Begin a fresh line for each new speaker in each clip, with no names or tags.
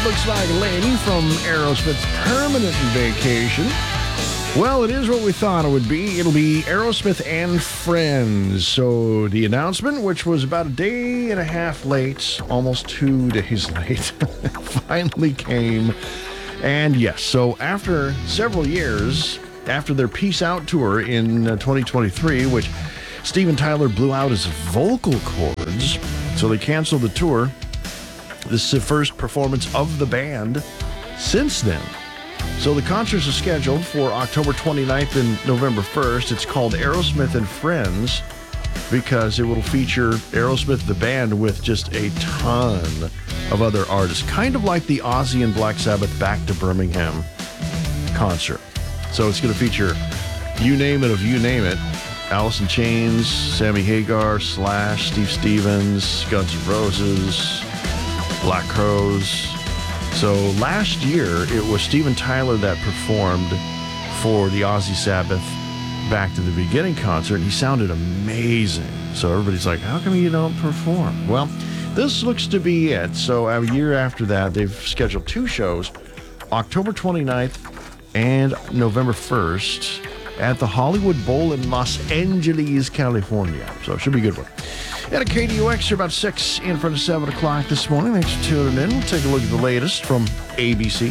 looks like Lady from Aerosmith's Permanent Vacation. Well, it is what we thought it would be. It'll be Aerosmith and Friends. So the announcement, which was about a day and a half late, almost 2 days late, finally came. And yes, so after several years, after their Peace Out tour in 2023, which Steven Tyler blew out his vocal cords, so they canceled the tour. This is the first performance of the band since then. So the concerts are scheduled for October 29th and November 1st. It's called Aerosmith and Friends because it will feature Aerosmith, the band, with just a ton of other artists. Kind of like the Ozzy and Black Sabbath Back to Birmingham concert. So it's going to feature you name it of you name it. Alice in Chains, Sammy Hagar, Slash, Steve Stevens, Guns N' Roses, Black Crowes. So last year, it was Steven Tyler that performed for the Ozzy Sabbath Back to the Beginning concert, and he sounded amazing. So everybody's like, how come you don't perform? Well, this looks to be it. So a year after that, they've scheduled 2 shows, October 29th and November 1st at the Hollywood Bowl in Los Angeles, California. So it should be a good one. And at KDUX, you're about 6 in front of 7 o'clock this morning. Thanks for tuning in. We'll take a look at the latest from ABC.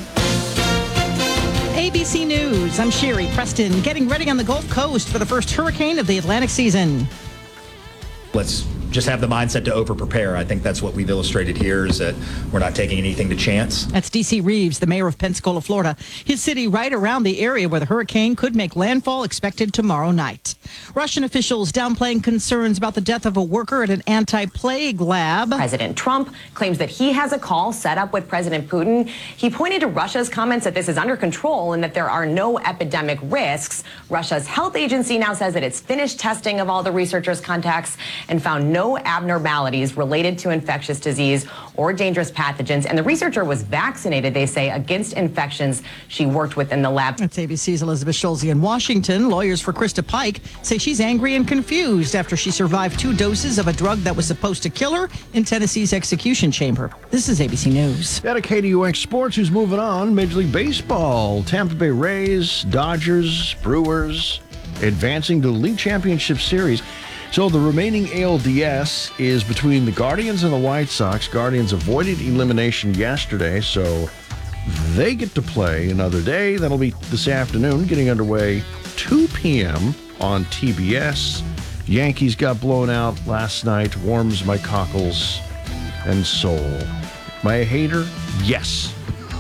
ABC News, I'm Sherry Preston, getting ready on the Gulf Coast for the first hurricane of the Atlantic season.
Let's just have the mindset to over-prepare. I think that's what we've illustrated here, is that we're not taking anything to chance.
That's D.C. Reeves, the mayor of Pensacola, Florida. His city right around the area where the hurricane could make landfall, expected tomorrow night. Russian officials downplaying concerns about the death of a worker at an anti-plague lab.
President Trump claims that he has a call set up with President Putin. He pointed to Russia's comments that this is under control and that there are no epidemic risks. Russia's health agency now says that it's finished testing of all the researchers' contacts and found no abnormalities related to infectious disease or dangerous pathogens. And the researcher was vaccinated, they say, against infections she worked with in the lab.
That's ABC's Elizabeth Schulze in Washington. Lawyers for Krista Pike say she's angry and confused after she survived 2 doses of a drug that was supposed to kill her in Tennessee's execution chamber. This is ABC News.
At KDUX Sports, who's moving on? Major League Baseball. Tampa Bay Rays, Dodgers, Brewers advancing to the League Championship Series. So the remaining ALDS is between the Guardians and the White Sox. Guardians avoided elimination yesterday, so they get to play another day. That'll be this afternoon, getting underway 2 p.m. on TBS. Yankees got blown out last night. Warms my cockles and soul. Am I a hater? Yes.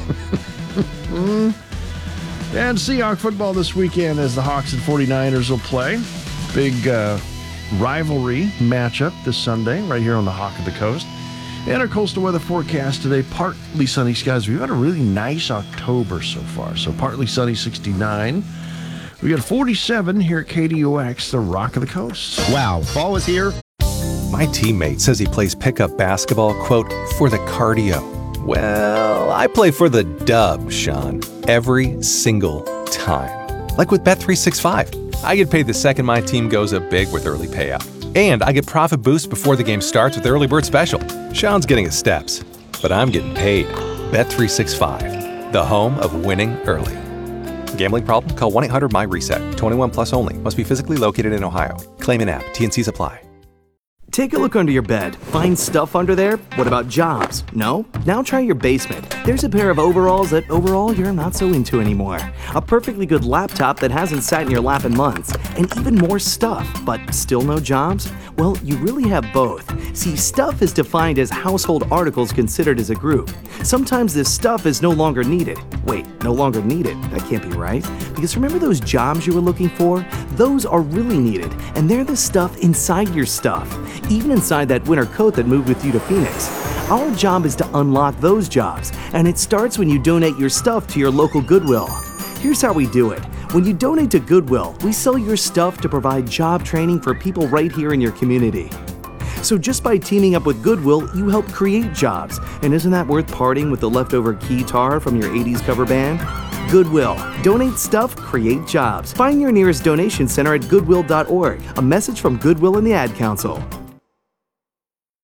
And Seahawk football this weekend as the Hawks and 49ers will play. Big rivalry matchup this Sunday right here on the Hawk of the Coast. And our coastal weather forecast today, partly sunny skies. We've had a really nice October so far. So partly sunny, 69. We got 47 here at KDUX, the Rock of the Coast.
Wow, fall is here.
My teammate says he plays pickup basketball, quote, for the cardio. Well, I play for the dub, Sean, every single time. Like with Bet365. I get paid the second my team goes up big with early payout. And I get profit boost before the game starts with Early Bird Special. Sean's getting his steps, but I'm getting paid. Bet365, the home of winning early. Gambling problem? Call 1-800-MY-RESET. 21 plus only. Must be physically located in Ohio. Claim in app. T&Cs apply.
Take a look under your bed. Find stuff under there? What about jobs? No? Now try your basement. There's a pair of overalls that overall you're not so into anymore. A perfectly good laptop that hasn't sat in your lap in months. And even more stuff, but still no jobs? Well, you really have both. See, stuff is defined as household articles considered as a group. Sometimes this stuff is no longer needed. Wait, no longer needed? That can't be right. Because remember those jobs you were looking for? Those are really needed, and they're the stuff inside your stuff. Even inside that winter coat that moved with you to Phoenix. Our job is to unlock those jobs, and it starts when you donate your stuff to your local Goodwill. Here's how we do it. When you donate to Goodwill, we sell your stuff to provide job training for people right here in your community. So just by teaming up with Goodwill, you help create jobs. And isn't that worth parting with the leftover guitar from your 80s cover band? Goodwill. Donate stuff, create jobs. Find your nearest donation center at goodwill.org. A message from Goodwill and the Ad Council.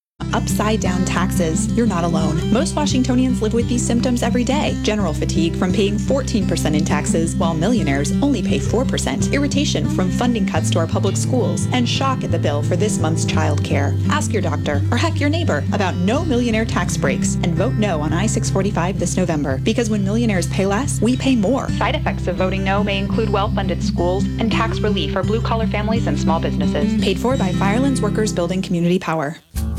upside-down taxes. You're not alone. Most Washingtonians live with these symptoms every day. General fatigue from paying 14% in taxes, while millionaires only pay 4%. Irritation from funding cuts to our public schools, and shock at the bill for this month's child care. Ask your doctor, or heck, your neighbor, about no millionaire tax breaks, and vote no on I-645 this November. Because when millionaires pay less, we pay more.
Side effects of voting no may include well-funded schools and tax relief for blue-collar families and small businesses.
Paid for by Firelands Workers Building Community Power.